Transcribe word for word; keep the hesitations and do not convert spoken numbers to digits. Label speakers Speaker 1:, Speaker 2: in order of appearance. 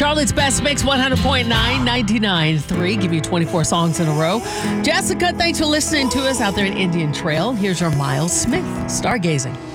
Speaker 1: Charlotte's Best Mix one hundred point nine, ninety-nine point three. Give you twenty-four songs in a row. Jessica, thanks for listening to us out there in Indian Trail. Here's your Miles Smith, Stargazing.